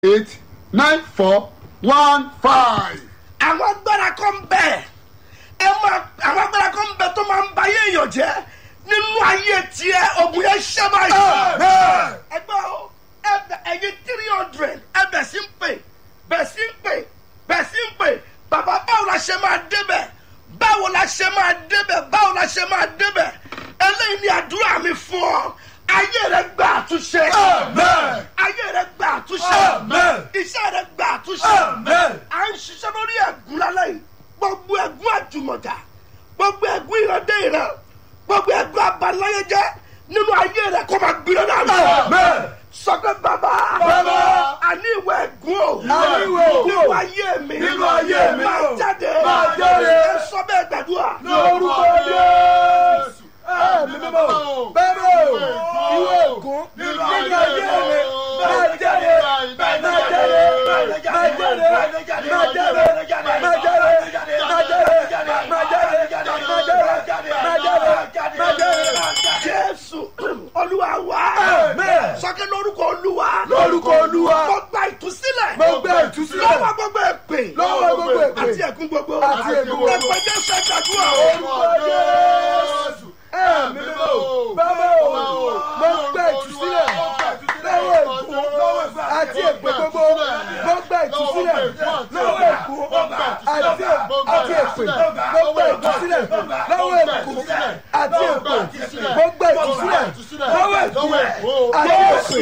89415. àwọn agbára kan bẹ́ẹ̀ àwọn agbára kan bẹ́ẹ̀ tó máa ń ba ayé èèyàn jẹ́ nínú ayé tiẹ̀ ogun yẹn ṣẹ́ báyìí. ẹgbẹ́ o ẹ̀yin 300 ẹbẹ̀ sí ń pè bẹ̀ sí ń pè bẹ̀ sí ń pè bàbá báwo la ṣe máa débẹ̀ báwo la ṣe máa débẹ̀ báwo la ṣe máa débẹ̀ eléyìí ni àdúrà mi fún ọ. ayé rẹ gba àtúnṣe. ayé rẹ gba àtúnṣe. iṣẹ́ rẹ gba àtúnṣe. à ń ṣiṣẹ́ lórí ẹ̀gún lálẹ́ yìí gbogbo ẹ̀gún àjùmọ̀jà gbogbo ẹ̀gún ìrandé ìran gbogbo ẹ̀gún abaláyéjẹ́ nínú ayé rẹ kó máa gbiná náà. sọ pé bàbá àní ìwé ẹ̀gún o nínú ayé mi máa jáde ẹ sọ bẹ́ẹ̀ gbàdúrà. lórúkọ Jésù. mímọ́ bẹ́ẹ̀ o ìwé ògún nínú ayé mi máa jáde máa jáde máa jáde máa jáde. Jésù Olúwa wa sọ́kẹ́ lórúkọ Olúwa mo gba ìtúsílẹ̀ lọ́wọ́ gbogbo èpè àti ẹ̀gún gbogbo ẹ̀pẹ̀ Jésù ẹ̀dàdúrà orúkọ Jésù. mímọ́ bàbá o mo gba ìtúsílẹ̀ lọ́wọ́ ègún àti èpè gbogbo mo gba ìtúsílẹ̀ lọ́wọ́ ègún àti èpè mo gba ìtúsílẹ̀ lọ́wọ́ ègún àti èpè mo gba ìtúsílẹ̀ lọ́wọ́ ègún àti èpè.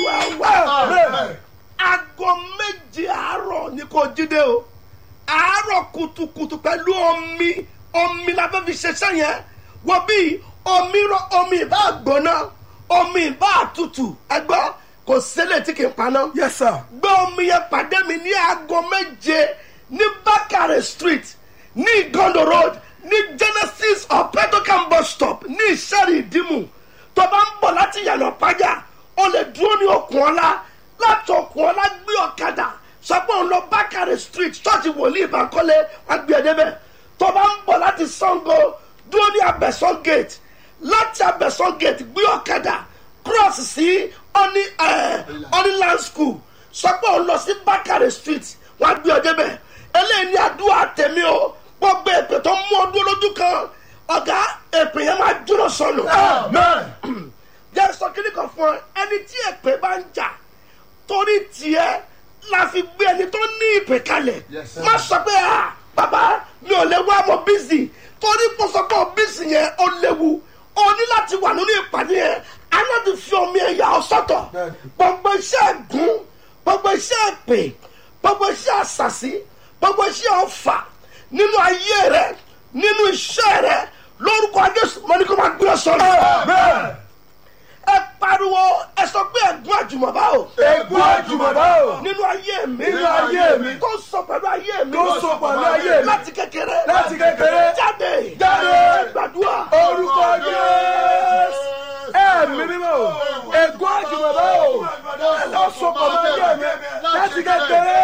aago méje àárọ̀ ni kò jíde o àárọ̀ kùtùkùtù pẹ̀lú omi la fẹ́ fi ṣiṣẹ́ yẹn wọ́n bí omi ìbá gbóná omi ìbá tutù ẹgbọ́n kò sílẹ̀ tí kì í paná. Yes sir. gbé omi yẹn pàdé mi ní aago méje ní Bakare Street ní Igondo Road ní Genesis of Petrocam bus stop ní Ìṣẹ́rì Ìdìmú tó bá ń bọ̀ láti yànnà pàjá o lè dúró ní Okùn Ọlá láti Okùn Ọlá gbé ọ̀kadà sọ pé òun lọ Bakare Street ṣọ́ọ̀ṣì wòlíì Ìbánkọ́lé wá gbé ẹ débẹ̀ tó bá ń bọ̀ láti Ṣàngó dúró ní Abẹ́sán gate láti Abẹ́sán gate gbé ọ̀kadà cross sí Honeyland school sọ pé òun lọ sí Bakare Street wá gbé ọ débẹ̀ eléyìí ní àdúrà tèmi o gbogbo èpè tó mú ọdún lójú kan ọ̀gá èpè yẹn máa dúró sọnù. jẹ́ sọ kíní kan fún ẹ ẹni tí èpè bá ń jà torí tiẹ̀ la fi gbé ẹni tó ní ìpè kalẹ̀ má sọ pé bàbá mi ò lè wá mọ bísí torí kó sọ pé bísí yẹn ó léwu o ní láti wà nínú ìpàdé yẹn a náà ti fi omi ẹ̀yà ọ̀sọ́tọ̀ gbogbo iṣẹ́ ẹ̀gún gbogbo iṣẹ́ èpè gbogbo iṣẹ́ àṣàsí gbogbo iṣẹ́ ọ̀fà nínú ayé rẹ nínú iṣẹ́ rẹ lórúkọ Jésù mo ní kó máa gbé sọ̀rọ̀. ẹ pariwo ẹ sọ pé ẹ̀gún àjùmọ̀bá o. ègún àjùmọ̀bá o. nínú ayé mi. tó sọ pẹ̀lú ayé mi. láti kékeré. jáde. gbàdúrà. orúkọ Jésù. mímọ́ o ègún àjùmọ̀bá o. tó sọ pẹ̀lú ayé mi. láti kékeré.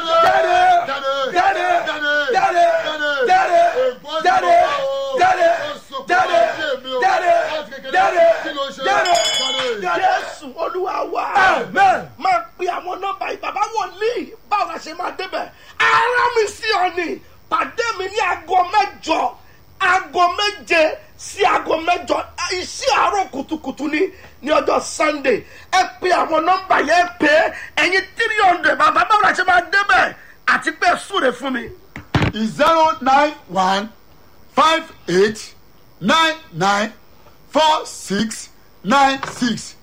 jáde. Jésù Olúwa wa. Amen. máa pe àwọn nọ́mbà yìí bàbá wòlíì báwo la ṣe máa débẹ̀ ara mi sí ọ ni pàdé mi ní aago méje sí aago mẹ́jọ iṣẹ́ àárọ̀ kùtùkùtù ní ọjọ́ Sunday ẹ pe àwọn nọ́mbà yẹn pé ẹ̀yin 300 bàbá báwo la ṣe máa débẹ̀ àti pé súre fún mi. 09158994696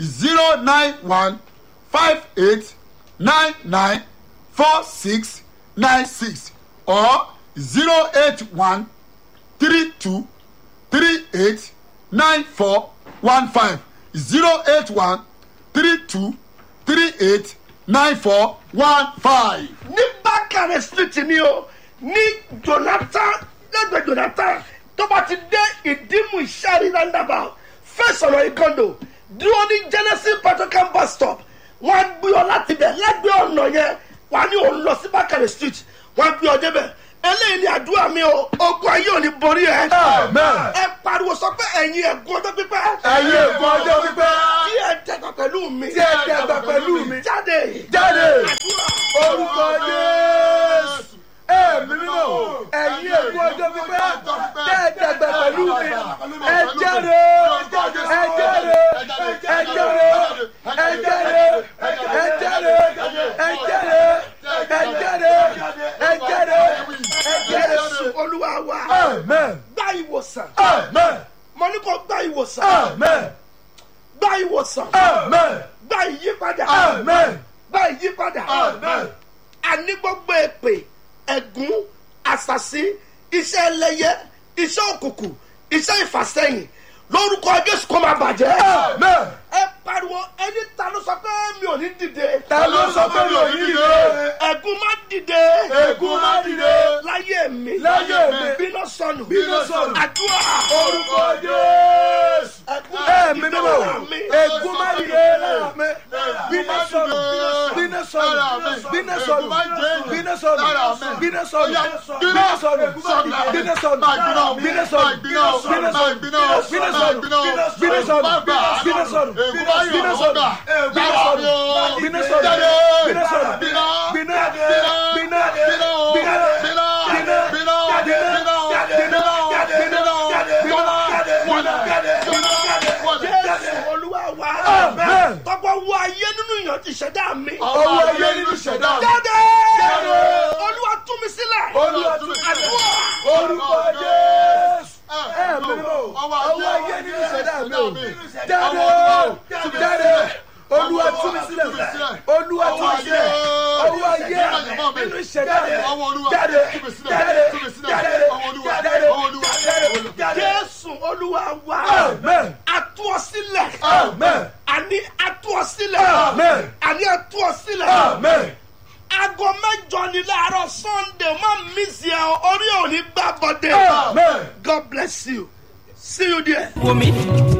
09158994696 or 08132389415 08132389415. ní Bakare Street ni o ní Jonathan lẹ́gbẹ̀ẹ́ Jonathan tó bá ti dé Ìdìmú Ìṣẹ́rì roundabout fẹsọ̀rọ̀ Ìgàndò dúró ní Genesis Petrocam bus stop wọ́n á gbé ọ láti bẹ̀ lẹ́gbẹ̀ẹ́ ọ̀nà yẹn wà ní òun lọ sí Bakare Street wọ́n á gbé ọ débẹ̀ eléyìí ni àdúrà mi o ogun ayé ò ní borí ẹ. Amen. ẹ pariwo sọ pé ẹ̀yin ẹ̀gún ọjọ́ pípẹ́. Ẹ̀yin ègún ọjọ́ pípẹ́. tí ẹ dẹ̀gbà pẹ̀lú mi. Tí ẹ dẹ̀gbà pẹ̀lú mi. jáde. Jáde. àdúrà. Orúkọ Jésù. Ẹ̀mí mímọ́. Ẹ̀yin ègún ọjọ́ pípẹ́. Tí ẹ dẹ̀gbà pẹ̀lú mi. Ẹ jáde. Ẹ jáde. Ẹ jáde. Ẹ jáde. Ẹ jáde. Ẹ jáde. Ẹ jáde. Ẹ jáde. Jésù Olúwa wa. Amen. gba ìwòsàn. Amen. mo ní kó gba ìwòsàn. Amen. gba ìwòsàn. Amen. gba ìyípadà. Amen. gba ìyípadà. Amen. àní gbogbo èpè ẹ̀gún àṣàsí iṣẹ́ ẹlẹ́yẹ iṣẹ́ òkùnkùn iṣẹ́ ìfàsẹ́yìn lórúkọ Jésù kó máa bàjẹ́. Amen. ẹ pariwo ẹni ta ló sọ pé mi ò ní dìde. Ta ló sọ pé mi ò ní dìde? ẹ̀gún má dìde. Ègún má dìde. láyé mi. Láyé mi. bínú sọnù. Bínú sọnù. àdúrà. Orúkọ Jésù. ẹ̀gún Ẹ̀mí mímọ́. Ègún má dìde lára mi. Bínú sọnù. Bínú sọnù. Bínú sọnù. Bínú sọnù. Bínú sọnù. Bínú sọnù. Bínú sọnù. Bínú sọnù. Bínú sọnù. Bínú sọnù. Bínú sọnù. Bínú sọnù. Bínú sọnù. Bínú sọnù. Bínú Jésù Olúwa wa. Amen. tọ́pọ̀ wo ayé nínú ìyàn ti ṣẹ̀dá mi. Ọwọ́ ayé nínú ìṣẹ̀dá mi. jáde. Jáde. Olúwa tú mi sílẹ̀. Olúwa tú mi sílẹ̀. àdúrà. Orúkọ Jésù. Ẹ̀mí mímọ́. Ọwọ́ ayé nínú ìṣẹ̀dá mi o. Jáde. Jáde. Olúwa tú mi sílẹ̀. Olúwa tú mi sílẹ̀. Ọwọ́ ayé nínú ìṣẹ̀dá mi. Jáde. Jáde. Jáde. Jésù Olúwa wa. Amen. a tú ọ sílẹ̀. Amen. àní a tú ọ sílẹ̀. Amen. àní a tú ọ sílẹ̀. Amen. aago mẹ́jọ ni láàárọ̀ Sunday má mísì ẹ orí òní gbà bọ́dé. Amen. God bless you. See you there. Wumi.